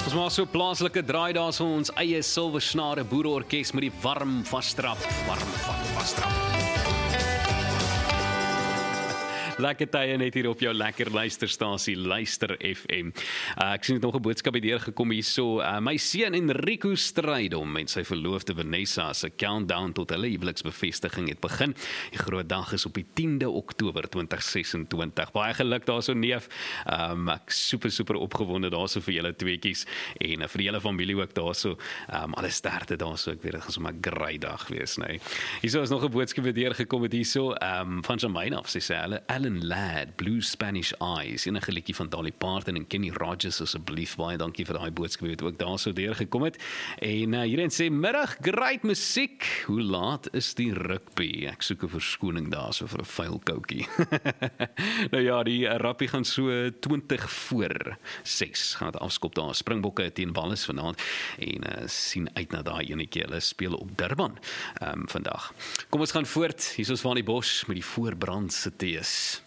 Ons maak so 'n plaaslike draai daar so ons eie Silversnare boereorkes met die warm vasstrap. Lekker tye net hier op jou lekker luisterstasie, Luister FM. Ek sien het nog 'n boodskap by deurgekom hierso. My seun Enrico Strydom met sy verloofde Vanessa se countdown tot hulle huweliksbevestiging het begin. Die groot dag is op die 10de Oktober 2026. Baie geluk daarso neef. Ek super opgewonde daarso vir julle tweetjies en vir die hele familie ook daarso. Alles sterkte daarso. Ek weet dit gaan sommer 'n great dag wees, nee. Hierso is nog 'n boodskap by deurgekom het hierso van Jamaine af. Sy sê hulle Alan Ladd, Blue Spanish Eyes, enige liedjie van Dolly Parton en Kenny Rogers asseblief, baie dankie vir daai boodskap wat ook daar so deurgekom het. En hierin sê, middag, great musiek, hoe laat is die rugby? Ek soek 'n verskoning daar so vir 'n vuil koutjie. Nou ja, die rugby gaan so 20 voor 6, gaan het afskop daar, Springbokke teen Wallis vanaand, en sien uit na daai enetjie, hulle speel op Durban vandag. Kom ons gaan voort, hier is ons van die Bosch met die voorbrandse tees.